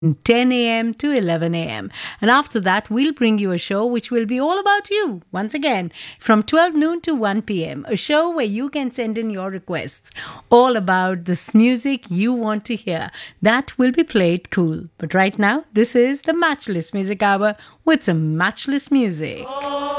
10 a.m. to 11 a.m. And after that, we'll bring you a show which will be all about you. Once again, from 12 noon to 1 p.m. A show where you can send in your requests, all about this music you want to hear. That will be played cool. But right now, this is the Matchless Music Hour with some matchless music.